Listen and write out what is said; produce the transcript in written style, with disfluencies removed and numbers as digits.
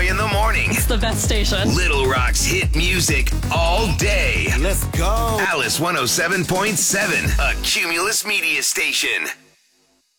Joy in the morning. It's the best station. Little Rock's hit music all day. Let's go. Alice 107.7, a Cumulus Media Station.